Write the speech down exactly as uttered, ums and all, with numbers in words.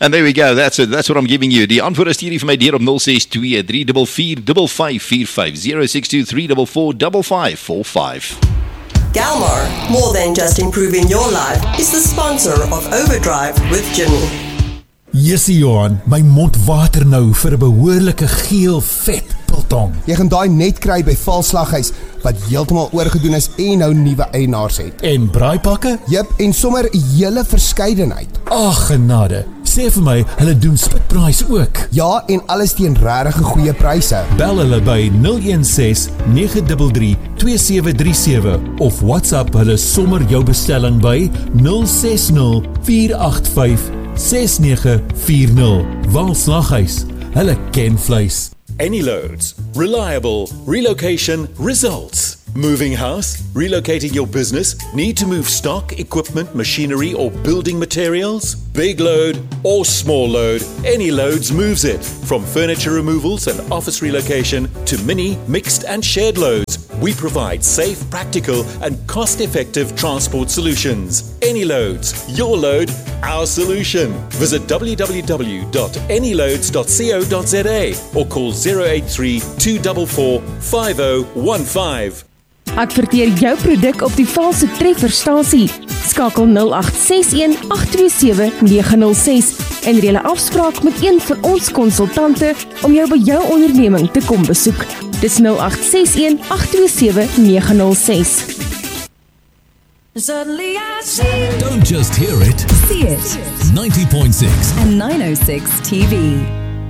And there we go, that's it, that's what I'm giving you. Die antwoord is stuur vir my deur op zero six two three four four five five four five, zero six two three four four five five four five. Galmar, more than just improving your life, is the sponsor of Overdrive with Jimmy. Jessie Johan, my mond water nou vir 'n behoorlike geel vet biltong. Jy gaan daai net kry by Valslaghuis wat heeltemal oorgedoen is en nou nuwe eienaars het. En braaipakke? Jep, en sommer 'n hele verskeidenheid. Ag genade, sê vir my, hulle doen spitpryse ook. Ja, en alles teen regtig goeie pryse. Bel hulle by nul een six nege drie drie twee sewe drie sewe of WhatsApp hulle sommer jou bestelling by nul ses nul vier agt vyf ses nege vier nul. Valslaghuis, hulle ken vleis. Anyloads, reliable relocation results. Moving house, relocating your business, need to move stock, equipment, machinery or building materials? Big load or small load, Anyloads moves it. From furniture removals and office relocation to mini, mixed and shared loads, we provide safe, practical and cost-effective transport solutions. Anyloads, your load, our solution. Visit w w w dot anyloads dot co dot za or call zero eight three two four four five zero one five. Adverteer jou produk op die valse trefferstasie. Skakel nul agt ses een agt twee sewe nege nul ses en reël 'n afspraak met een van ons konsultante om jou by jou onderneming te kom besoek. Dis nul agt ses een agt twee sewe nege nul ses. Suddenly I see. Don't just hear it. See it. ninety point six And nine oh six T V.